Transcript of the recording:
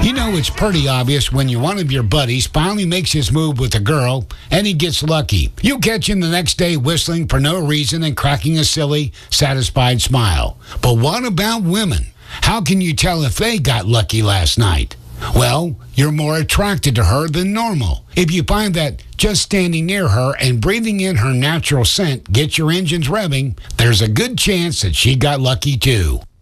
You know, it's pretty obvious when one of your buddies finally makes his move with a girl and he gets lucky. You catch him the next day whistling for no reason and cracking a silly, satisfied smile. But what about women? How can you tell if they got lucky last night? Well, you're more attracted to her than normal. If you find that just standing near her and breathing in her natural scent gets your engines revving, there's a good chance that she got lucky too.